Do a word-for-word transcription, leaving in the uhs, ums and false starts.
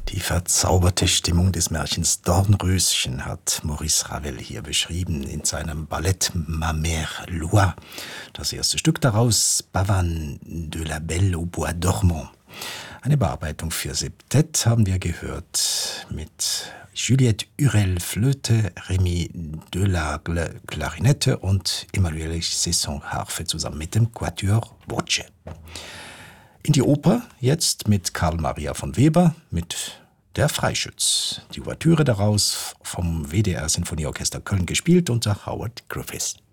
Die verzauberte Stimmung des Märchens Dornröschen hat Maurice Ravel hier beschrieben in seinem Ballett Ma Mère Loi. Das erste Stück daraus, Pavane de la Belle au Bois dormant. Eine Bearbeitung für Septett haben wir gehört mit Juliette Hurel Flöte, Rémi Delagle Klarinette und Emmanuel Cesson Harfe zusammen mit dem Quatuor Voce. In die Oper jetzt mit Karl Maria von Weber mit Der Freischütz. Die Ouvertüre daraus vom W D R Sinfonieorchester Köln gespielt unter Howard Griffiths.